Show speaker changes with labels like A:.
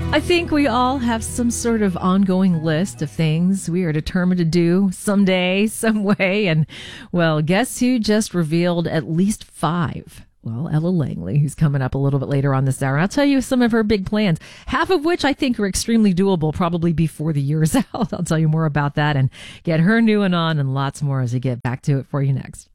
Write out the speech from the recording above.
A: I think we all have some sort of ongoing list of things we are determined to do someday, some way. And, well, guess who just revealed at least 5? Well, Ella Langley, who's coming up a little bit later on this hour. I'll tell you some of her big plans, half of which I think are extremely doable, probably before the year is out. I'll tell you more about that and get her new and on and lots more as we get back to it for you next.